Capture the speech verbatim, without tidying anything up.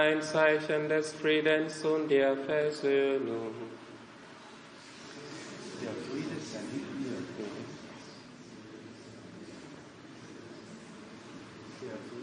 ein Zeichen des Friedens und der Versöhnung. Der Friede sei mit dir. Der